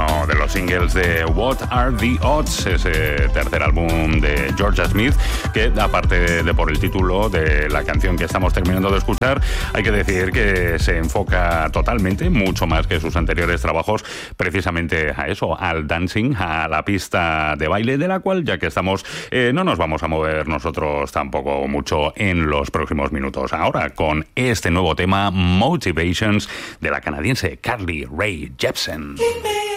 uno de los singles de What Are the Odds, ese tercer álbum de Georgia Smith, que aparte de por el título de la canción que estamos terminando de escuchar, hay que decir que se enfoca totalmente, mucho más que sus anteriores trabajos, precisamente a eso, al dancing, a la pista de baile, de la cual, ya que estamos, no nos vamos a mover nosotros tampoco mucho en los próximos minutos. Ahora, con este nuevo tema, Motivations, de la canadiense Carly Rae Jepsen.